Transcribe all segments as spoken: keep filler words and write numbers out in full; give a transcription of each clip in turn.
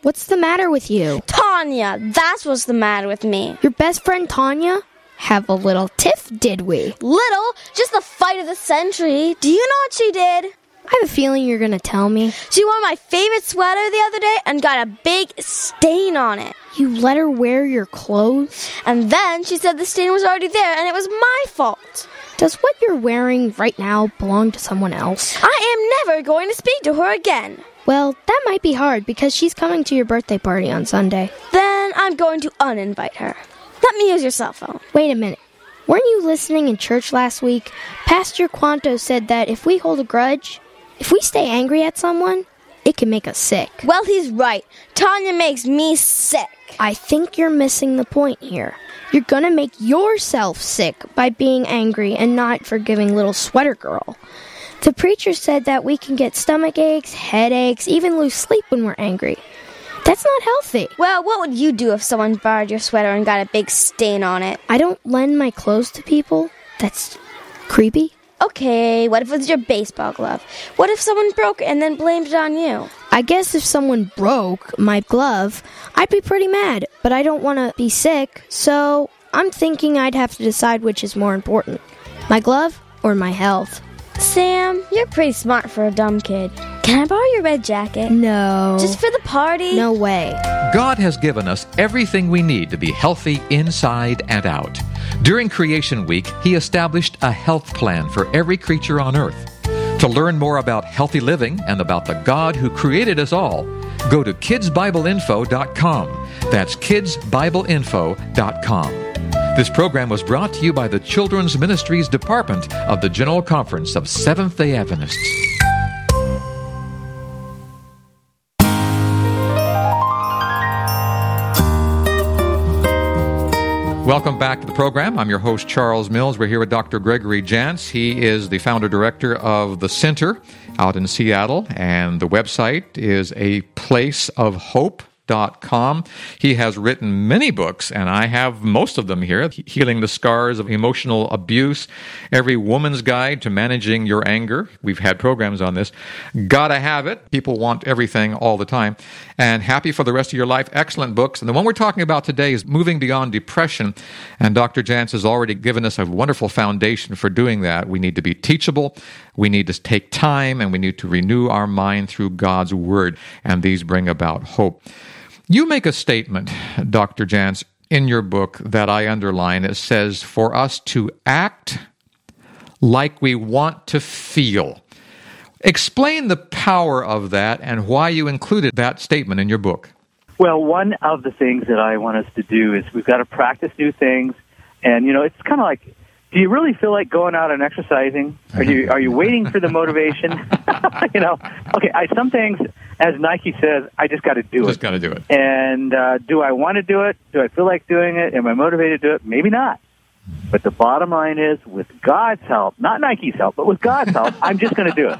What's the matter with you? Tanya, that's what's the matter with me. Your best friend Tanya? Have a little tiff, did we? Little? Just the fight of the century. Do you know what she did? I have a feeling you're going to tell me. She wore my favorite sweater the other day and got a big stain on it. You let her wear your clothes? And then she said the stain was already there and it was my fault. Does what you're wearing right now belong to someone else? I am never going to speak to her again. Well, that might be hard because she's coming to your birthday party on Sunday. Then I'm going to uninvite her. Let me use your cell phone. Wait a minute. Weren't you listening in church last week? Pastor Quanto said that if we hold a grudge, if we stay angry at someone, it can make us sick. Well, he's right. Tanya makes me sick. I think you're missing the point here. You're gonna make yourself sick by being angry and not forgiving little sweater girl. The preacher said that we can get stomach aches, headaches, even lose sleep when we're angry. That's not healthy. Well, what would you do if someone borrowed your sweater and got a big stain on it? I don't lend my clothes to people. That's creepy. Okay, what if it was your baseball glove? What if someone broke it and then blamed it on you? I guess if someone broke my glove, I'd be pretty mad, but I don't want to be sick, so I'm thinking I'd have to decide which is more important, my glove or my health. Sam, you're pretty smart for a dumb kid. Can I borrow your red jacket? No. Just for the party? No way. God has given us everything we need to be healthy inside and out. During Creation Week, He established a health plan for every creature on earth. To learn more about healthy living and about the God who created us all, go to kids bible info dot com. That's kids bible info dot com. This program was brought to you by the Children's Ministries Department of the General Conference of Seventh-day Adventists. Welcome back to the program. I'm your host, Charles Mills. We're here with Doctor Gregory Jantz. He is the founder-director of the Center out in Seattle, and the website is a place of hope dot com. He has written many books, and I have most of them here. Healing the Scars of Emotional Abuse, Every Woman's Guide to Managing Your Anger. We've had programs on this. Gotta Have It. People want everything all the time. And Happy for the Rest of Your Life. Excellent books. And the one we're talking about today is Moving Beyond Depression. And Doctor Jantz has already given us a wonderful foundation for doing that. We need to be teachable. We need to take time, and we need to renew our mind through God's Word. And these bring about hope. You make a statement, Doctor Jantz, in your book that I underline. It says, for us to act like we want to feel. Explain the power of that and why you included that statement in your book. Well, one of the things that I want us to do is we've got to practice new things. And, you know, it's kind of like, do you really feel like going out and exercising? Are you are you waiting for the motivation? you know, okay, I, some things, as Nike says, I just got to do just it. Just got to do it. And uh, do I want to do it? Do I feel like doing it? Am I motivated to do it? Maybe not. But the bottom line is, with God's help, not Nike's help, but with God's help, I'm just going to do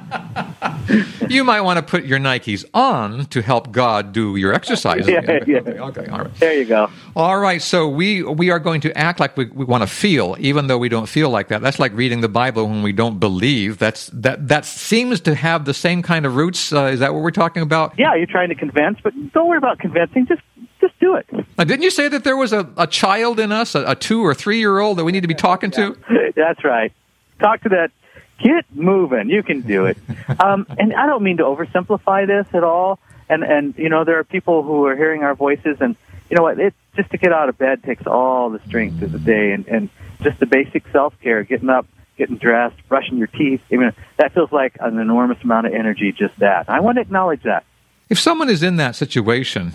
it. You might want to put your Nikes on to help God do your exercise. yeah, okay, yeah. Okay, okay, all right. There you go. All right, so we we are going to act like we, we want to feel, even though we don't feel like that. That's like reading the Bible when we don't believe. That's that that seems to have the same kind of roots. Uh, is that what we're talking about? Yeah, you're trying to convince, but don't worry about convincing. Just just do it. Now, didn't you say that there was a, a child in us, a, a two or three year old that we need to be talking to? That's right. Talk to that. Get moving. You can do it. Um, and I don't mean to oversimplify this at all. And, and, you know, there are people who are hearing our voices, and, you know what, it just to get out of bed takes all the strength of the day, and, and just the basic self-care, getting up, getting dressed, brushing your teeth. I mean, that feels like an enormous amount of energy, just that. I want to acknowledge that. If someone is in that situation,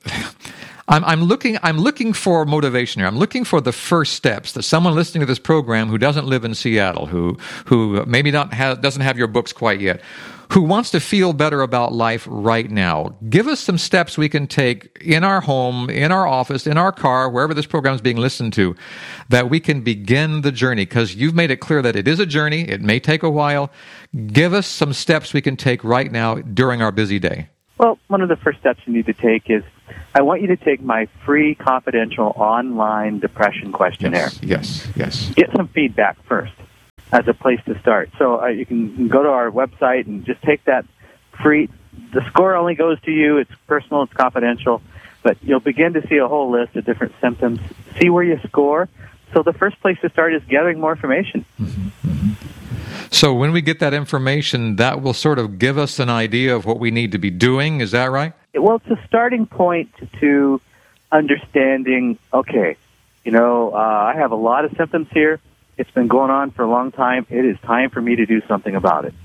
I'm, I'm looking. I'm looking for motivation here. I'm looking for the first steps that someone listening to this program who doesn't live in Seattle, who who maybe not have, doesn't have your books quite yet, who wants to feel better about life right now. Give us some steps we can take in our home, in our office, in our car, wherever this program is being listened to, that we can begin the journey. Because you've made it clear that it is a journey. It may take a while. Give us some steps we can take right now during our busy day. Well, one of the first steps you need to take is I want you to take my free, confidential, online depression questionnaire. Yes, yes, yes. Get some feedback first as a place to start. So uh, you can go to our website and just take that free the score only goes to you. It's personal. It's confidential. But you'll begin to see a whole list of different symptoms. See where you score. So the first place to start is gathering more information. Mm-hmm. Mm-hmm. So when we get that information, that will sort of give us an idea of what we need to be doing. Is that right? Well, it's a starting point to understanding, okay, you know, uh, I have a lot of symptoms here. It's been going on for a long time. It is time for me to do something about it.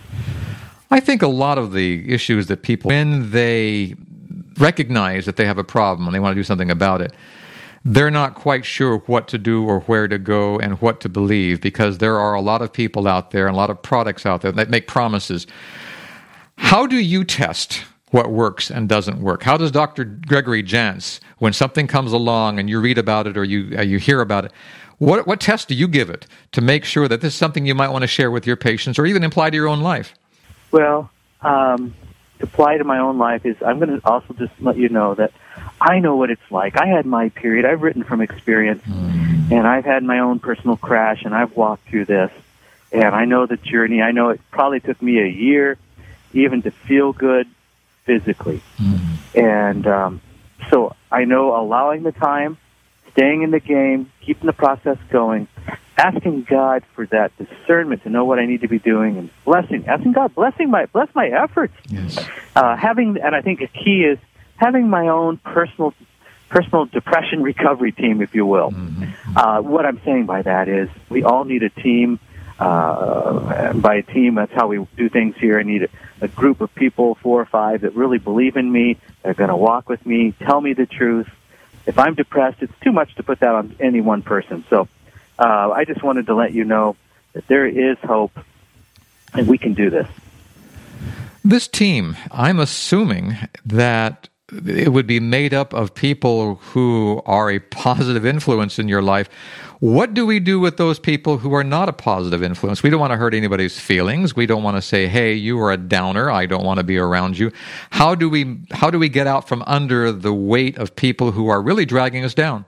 I think a lot of the issues that people, when they recognize that they have a problem and they want to do something about it, they're not quite sure what to do or where to go and what to believe, because there are a lot of people out there and a lot of products out there that make promises. How do you test what works and doesn't work? How does Doctor Gregory Jantz, when something comes along and you read about it or you uh, you hear about it, what what test do you give it to make sure that this is something you might want to share with your patients or even apply to your own life? Well, um, to apply to my own life is I'm going to also just let you know that I know what it's like. I had my period. I've written from experience, mm. and I've had my own personal crash, and I've walked through this, and I know the journey. I know it probably took me a year even to feel good physically. Mm-hmm. And um, so I know allowing the time, staying in the game, keeping the process going, asking God for that discernment to know what I need to be doing, and blessing, asking God, blessing my, bless my efforts. Yes. Uh, having, and I think the key is having my own personal, personal depression recovery team, if you will. Mm-hmm. Uh, what I'm saying by that is we all need a team. Uh, by a team, that's how we do things here. I need a, a group of people, four or five, that really believe in me, that are going to walk with me, tell me the truth. If I'm depressed, it's too much to put that on any one person. So uh, I just wanted to let you know that there is hope, and we can do this. This team, I'm assuming that it would be made up of people who are a positive influence in your life. What do we do with those people who are not a positive influence? We don't want to hurt anybody's feelings. We don't want to say, hey, you are a downer. I don't want to be around you. How do we how do we get out from under the weight of people who are really dragging us down?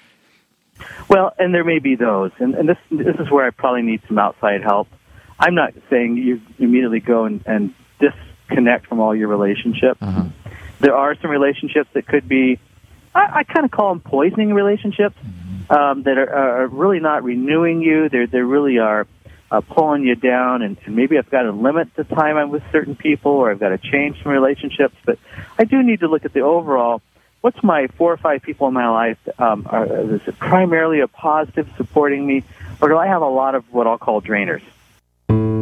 Well, and there may be those, and, and this this is where I probably need some outside help. I'm not saying you immediately go and, and disconnect from all your relationships. Uh-huh. There are some relationships that could be, I, I kind of call them poisoning relationships, mm-hmm. um, that are, are really not renewing you. They're, they really are uh, pulling you down, and, and maybe I've got to limit the time I'm with certain people, or I've got to change some relationships. But I do need to look at the overall, what's my four or five people in my life? Um, are, is it primarily a positive supporting me, or do I have a lot of what I'll call drainers?